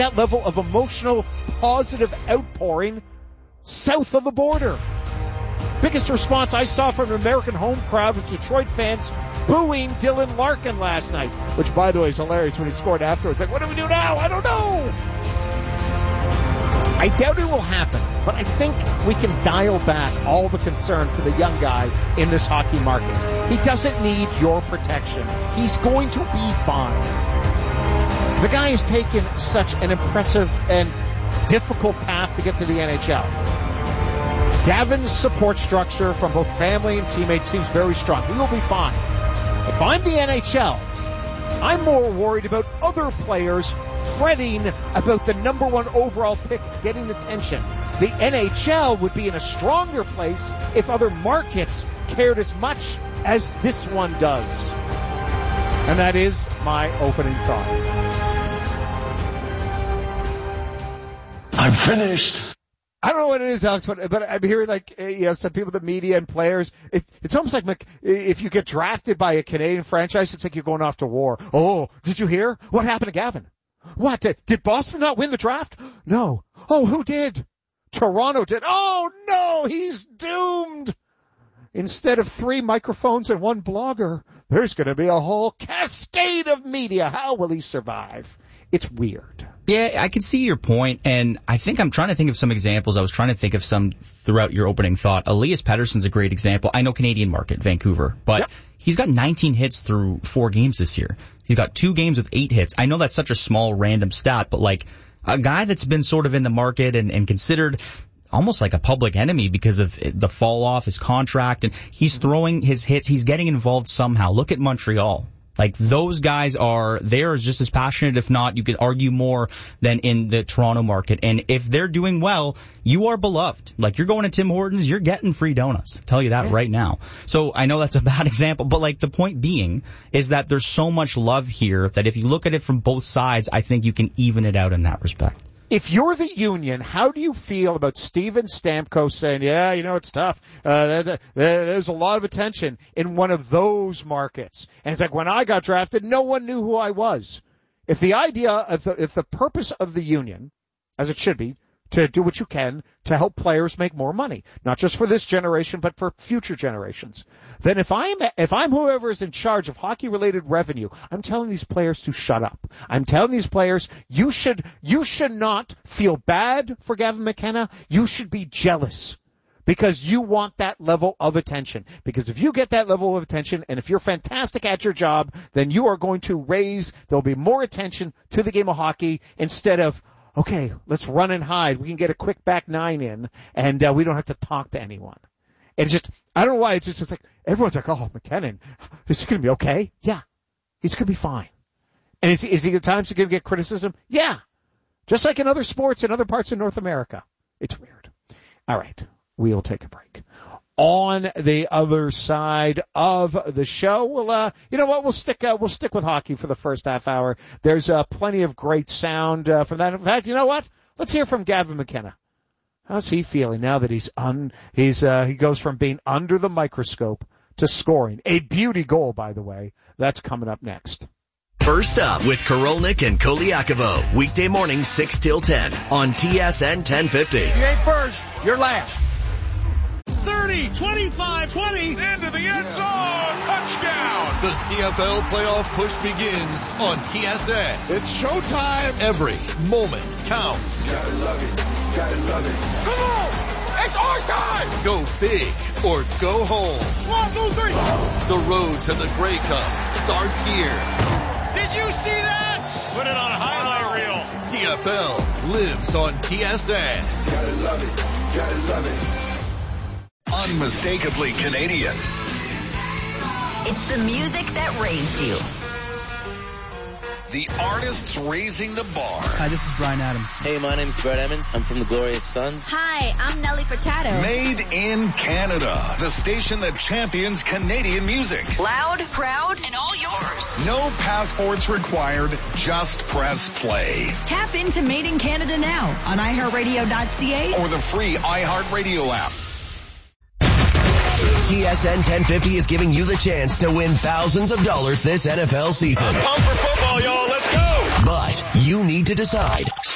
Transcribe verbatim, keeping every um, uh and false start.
that level of emotional, positive outpouring south of the border. Biggest response I saw from an American home crowd of Detroit fans booing Dylan Larkin last night, which, by the way, is hilarious when he scored afterwards. Like, what do we do now? I don't know. I doubt it will happen, but I think we can dial back all the concern for the young guy in this hockey market. He doesn't need your protection. He's going to be fine. The guy has taken such an impressive and difficult path to get to the N H L. Gavin's support structure from both family and teammates seems very strong. He will be fine. If I'm the N H L, I'm more worried about other players fretting about the number one overall pick getting attention. The N H L would be in a stronger place if other markets cared as much as this one does. And that is my opening thought. I'm finished. I don't know what it is, Alex, but, but I'm hearing like, you know, some people, the media and players, it, it's almost like if you get drafted by a Canadian franchise, it's like you're going off to war. Oh, did you hear? What happened to Gavin? What? Did, did Boston not win the draft? No. Oh, who did? Toronto did. Oh, no, he's doomed. Instead of three microphones and one blogger, there's going to be a whole cascade of media. How will he survive? It's weird. Yeah, I can see your point, and I think I'm trying to think of some examples. I was trying to think of some throughout your opening thought. Elias Pettersson's a great example. I know Canadian market, Vancouver, but yep. He's got nineteen hits through four games this year. He's got two games with eight hits. I know that's such a small random stat, but like a guy that's been sort of in the market and, and considered almost like a public enemy because of the fall off his contract, and he's throwing his hits. He's getting involved somehow. Look at Montreal. Like, those guys are, they're just as passionate, if not, you could argue more than in the Toronto market. And if they're doing well, you are beloved. Like, you're going to Tim Hortons, you're getting free donuts. I'll tell you that yeah. right now. So I know that's a bad example, but like the point being is that there's so much love here that if you look at it from both sides, I think you can even it out in that respect. If you're the Union, how do you feel about Steven Stamkos saying, yeah, you know, it's tough. Uh, there's, a, there's a lot of attention in one of those markets. And it's like, when I got drafted, no one knew who I was. If the idea, if the, if the purpose of the Union, as it should be, to do what you can to help players make more money, not just for this generation, but for future generations, then if I'm, if I'm whoever is in charge of hockey-related revenue, I'm telling these players to shut up. I'm telling these players, you should, you should not feel bad for Gavin McKenna. You should be jealous because you want that level of attention. Because if you get that level of attention, and if you're fantastic at your job, then you are going to raise, there'll be more attention to the game of hockey instead of, okay, let's run and hide. We can get a quick back nine in, and uh, we don't have to talk to anyone. It's just, I don't know why, it's just it's like, everyone's like, oh, McKinnon, is he going to be okay? Yeah. He's going to be fine. And is he, is he at times going to get criticism? Yeah. Just like in other sports in other parts of North America. It's weird. All right. We'll take a break. On the other side of the show, we'll, uh, you know what, we'll stick, uh, we'll stick with hockey for the first half hour. There's, uh, plenty of great sound, uh, from that. In fact, you know what? Let's hear from Gavin McKenna. How's he feeling now that he's un, he's, uh, he goes from being under the microscope to scoring a beauty goal, by the way. That's coming up next. First up with Korolnik and Koliakovo. Weekday morning, six till ten on T S N ten fifty. You ain't first, you're last. thirty, twenty-five, twenty, into the end zone, touchdown! The C F L playoff push begins on T S N. It's showtime! Every moment counts. Gotta love it, gotta love it. Come on! It's our time! Go big or go home. One, two, three! The road to the Grey Cup starts here. Did you see that? Put it on a highlight reel. C F L lives on T S N. Gotta love it, gotta love it. Unmistakably Canadian. It's the music that raised you. The artists raising the bar. Hi, this is Bryan Adams. Hey, my name's Brett Emmons. I'm from the Glorious Sons. Hi, I'm Nelly Furtado. Made in Canada. The station that champions Canadian music. Loud, proud, and all yours. No passports required. Just press play. Tap into Made in Canada now on i heart radio dot c a or the free iHeartRadio app. T S N ten fifty is giving you the chance to win thousands of dollars this N F L season. I'm pumped for football, y'all. Let's go! But you need to decide.